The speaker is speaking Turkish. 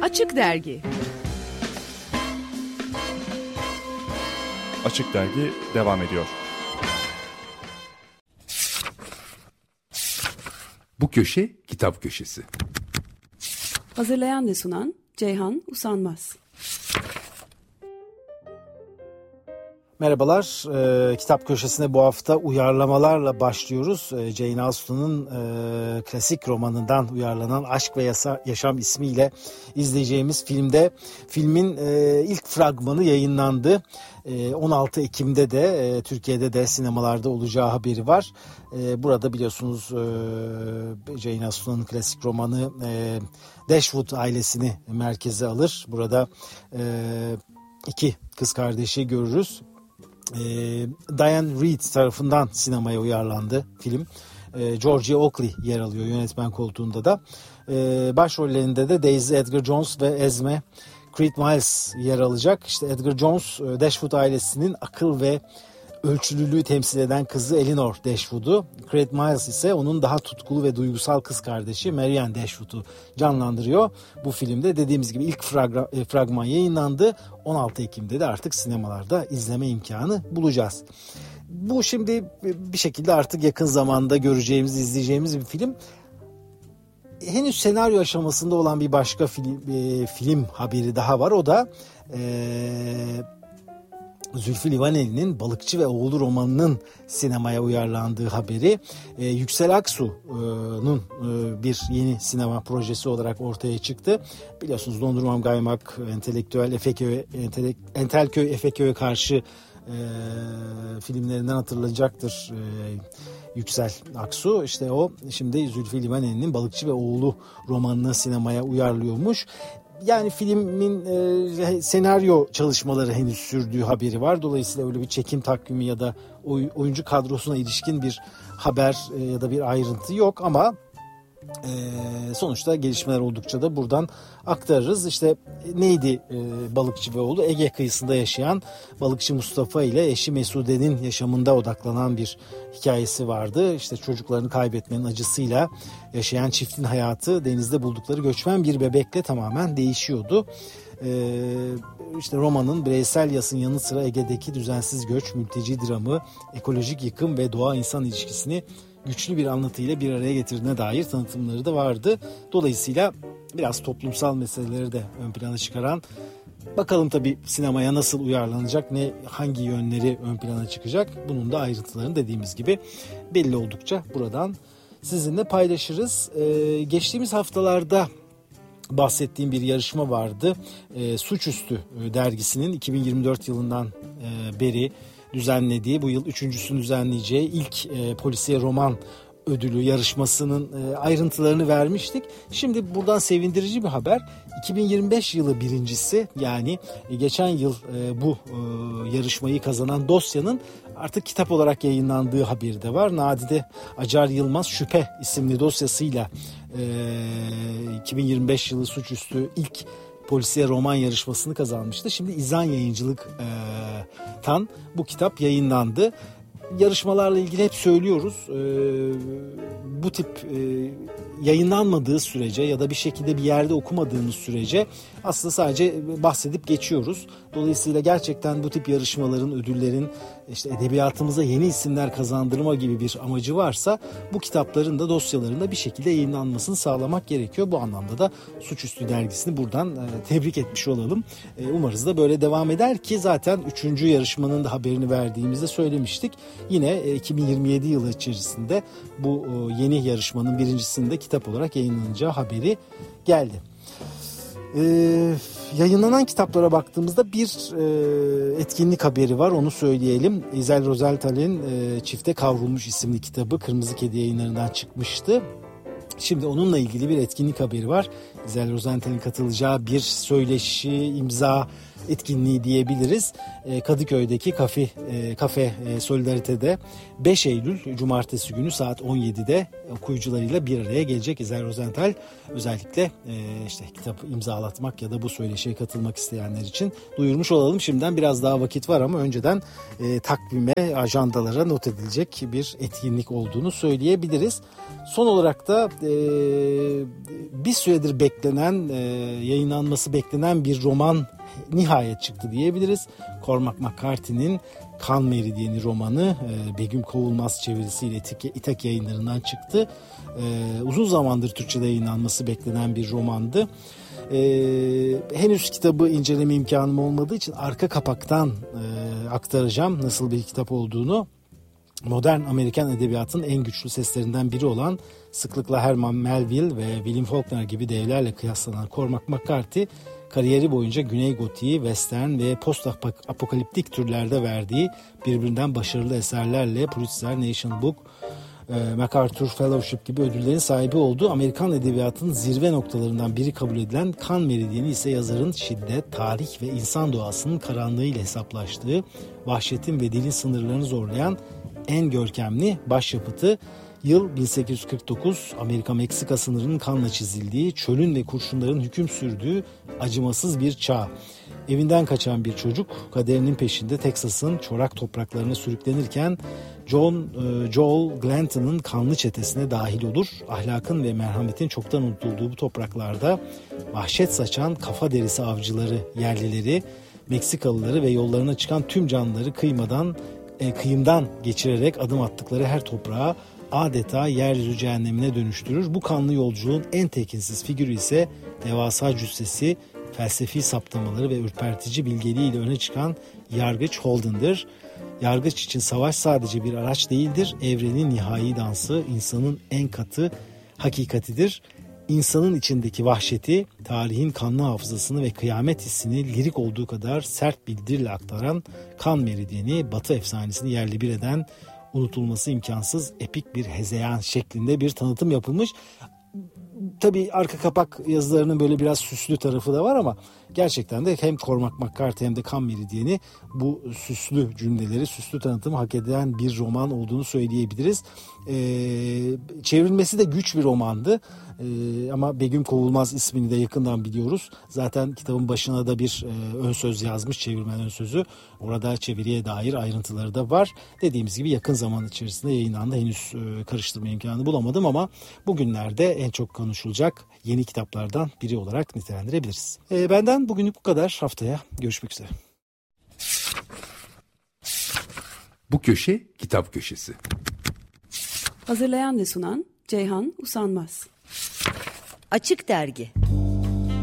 Açık Dergi. Açık Dergi devam ediyor. Bu köşe kitap köşesi. Hazırlayan ve sunan Ceyhan Usanmaz. Merhabalar, Kitap Köşesi'ne bu hafta uyarlamalarla başlıyoruz. Jane Austen'ın klasik romanından uyarlanan Aşk ve Yaşam ismiyle izleyeceğimiz filmin ilk fragmanı yayınlandı. 16 Ekim'de de Türkiye'de de sinemalarda olacağı haberi var. Burada biliyorsunuz Jane Austen'ın klasik romanı Dashwood ailesini merkeze alır. Burada iki kız kardeşi görürüz. Diane Reed tarafından sinemaya uyarlandı film. Georgia Oakley yer alıyor yönetmen koltuğunda da. Başrollerinde de Daisy Edgar-Jones ve Esme Creed Miles yer alacak. İşte Edgar-Jones Dashwood ailesinin akıl ve ölçülülüğü temsil eden kızı Elinor Dashwood'u, Creed Miles ise onun daha tutkulu ve duygusal kız kardeşi Marianne Dashwood'u canlandırıyor. Bu filmde dediğimiz gibi ilk fragman yayınlandı. 16 Ekim'de de artık sinemalarda izleme imkanı bulacağız. Bu şimdi bir şekilde artık yakın zamanda göreceğimiz, izleyeceğimiz bir film. Henüz senaryo aşamasında olan bir başka film haberi daha var. O da Zülfü Livaneli'nin Balıkçı ve Oğlu romanının sinemaya uyarlandığı haberi. Yüksel Aksu'nun bir yeni sinema projesi olarak ortaya çıktı. Biliyorsunuz Dondurmam Gaymak, Entelköy Efeköy'e karşı filmlerinden hatırlanacaktır Yüksel Aksu. İşte o şimdi Zülfü Livaneli'nin Balıkçı ve Oğlu romanını sinemaya uyarlıyormuş. Yani filmin senaryo çalışmaları henüz sürdüğü haberi var. Dolayısıyla öyle bir çekim takvimi ya da oyuncu kadrosuna ilişkin bir haber ya da bir ayrıntı yok ama sonuçta gelişmeler oldukça da buradan aktarırız. İşte neydi Balıkçı ve Oğlu? Ege kıyısında yaşayan balıkçı Mustafa ile eşi Mesude'nin yaşamında odaklanan bir hikayesi vardı. İşte çocuklarını kaybetmenin acısıyla yaşayan çiftin hayatı denizde buldukları göçmen bir bebekle tamamen değişiyordu. İşte romanın bireysel yasın yanı sıra Ege'deki düzensiz göç, mülteci dramı, ekolojik yıkım ve doğa-insan ilişkisini güçlü bir anlatıyla bir araya getirdiğine dair tanıtımları da vardı. Dolayısıyla biraz toplumsal meseleleri de ön plana çıkaran, bakalım tabii sinemaya nasıl uyarlanacak, hangi yönleri ön plana çıkacak, bunun da ayrıntılarını dediğimiz gibi belli oldukça buradan sizinle paylaşırız. Geçtiğimiz haftalarda bahsettiğim bir yarışma vardı. Suçüstü dergisinin 2024 yılından beri düzenlediği, bu yıl üçüncüsünü düzenleyeceği ilk polisiye roman ödülü yarışmasının ayrıntılarını vermiştik. Şimdi buradan sevindirici bir haber. 2025 yılı birincisi, yani geçen yıl bu yarışmayı kazanan dosyanın artık kitap olarak yayınlandığı haberi de var. Nadide Acar Yılmaz Şüphe isimli dosyasıyla 2025 yılı suçüstü ilk polisiye roman yarışmasını kazanmıştı. Şimdi İzan Yayıncılık'tan bu kitap yayınlandı. Yarışmalarla ilgili hep söylüyoruz. Bu tip yayınlanmadığı sürece ya da bir şekilde bir yerde okumadığımız sürece aslında sadece bahsedip geçiyoruz. Dolayısıyla gerçekten bu tip yarışmaların, ödüllerin işte edebiyatımıza yeni isimler kazandırma gibi bir amacı varsa bu kitapların da dosyalarında bir şekilde yayınlanmasını sağlamak gerekiyor. Bu anlamda da Suçüstü dergisini buradan tebrik etmiş olalım. Umarız da böyle devam eder ki zaten 3. yarışmanın da haberini verdiğimizde söylemiştik. Yine 2027 yılı içerisinde bu yeni yarışmanın birincisinde kitap olarak yayınlanacağı haberi geldi. Yayınlanan kitaplara baktığımızda bir etkinlik haberi var, onu söyleyelim. İzel Rosenthal'in Çifte Kavrulmuş isimli kitabı Kırmızı Kedi yayınlarından çıkmıştı. Şimdi onunla ilgili bir etkinlik haberi var. İzel Rosenthal'in katılacağı bir söyleşi, imza etkinliği diyebiliriz. Kadıköy'deki kafe Solidarity'de 5 Eylül Cumartesi günü saat 17'de okuyucularıyla bir araya gelecek İzel Rozental. Özellikle işte kitap imzalatmak ya da bu söyleşiye katılmak isteyenler için duyurmuş olalım. Şimdiden biraz daha vakit var ama önceden takvime, ajandalara not edilecek bir etkinlik olduğunu söyleyebiliriz. Son olarak da bir süredir beklenen, yayınlanması beklenen bir roman nihayet çıktı diyebiliriz. Cormac McCarthy'nin Kan Meridyeni romanı Begüm Kovulmaz çevirisiyle İtak Yayınları'ndan çıktı. Uzun zamandır Türkçe'de yayınlanması beklenen bir romandı. Henüz kitabı inceleme imkanım olmadığı için arka kapaktan aktaracağım nasıl bir kitap olduğunu. Modern Amerikan edebiyatının en güçlü seslerinden biri olan, sıklıkla Herman Melville ve William Faulkner gibi devlerle kıyaslanan Cormac McCarthy, kariyeri boyunca Güney Gotiği, Western ve post-apokaliptik türlerde verdiği birbirinden başarılı eserlerle Pulitzer, National Book, MacArthur Fellowship gibi ödüllerin sahibi olduğu Amerikan edebiyatının zirve noktalarından biri kabul edilen Kan Meridyeni ise yazarın şiddet, tarih ve insan doğasının karanlığıyla hesaplaştığı, vahşetin ve dilin sınırlarını zorlayan en görkemli başyapıtı. Yıl 1849, Amerika-Meksika sınırının kanla çizildiği, çölün ve kurşunların hüküm sürdüğü acımasız bir çağ. Evinden kaçan bir çocuk kaderinin peşinde Teksas'ın çorak topraklarına sürüklenirken Joel Glanton'ın kanlı çetesine dahil olur. Ahlakın ve merhametin çoktan unutulduğu bu topraklarda vahşet saçan kafa derisi avcıları, yerlileri, Meksikalıları ve yollarına çıkan tüm canlıları kıyımdan geçirerek adım attıkları her toprağa adeta yeryüzü cehennemine dönüştürür. Bu kanlı yolculuğun en tekinsiz figürü ise devasa cüssesi, felsefi saptamaları ve ürpertici bilgeliğiyle öne çıkan Yargıç Holden'dır. Yargıç için savaş sadece bir araç değildir. Evrenin nihai dansı, insanın en katı hakikatidir. İnsanın içindeki vahşeti, tarihin kanlı hafızasını ve kıyamet hissini lirik olduğu kadar sert bildiriyle aktaran Kan Meridyeni, Batı efsanesini yerli bir eden, unutulması imkansız epik bir hezeyan şeklinde bir tanıtım yapılmış. Tabii arka kapak yazılarının böyle biraz süslü tarafı da var ama gerçekten de hem Cormac McCarthy hem de Kan Meridyeni bu süslü cümleleri, süslü tanıtımı hak eden bir roman olduğunu söyleyebiliriz. Çevrilmesi de güç bir romandı. Ama Begüm Kovulmaz ismini de yakından biliyoruz. Zaten kitabın başına da bir ön söz yazmış, çevirmen ön sözü. Orada çeviriye dair ayrıntıları da var. Dediğimiz gibi yakın zaman içerisinde yayınlandı. Henüz karıştırma imkanı bulamadım ama bugünlerde en çok konuşulacak yeni kitaplardan biri olarak nitelendirebiliriz. Benden bugünlük bu kadar. Haftaya görüşmek üzere. Bu köşe kitap köşesi. Hazırlayan ve sunan Ceyhan Usanmaz. Açık Dergi.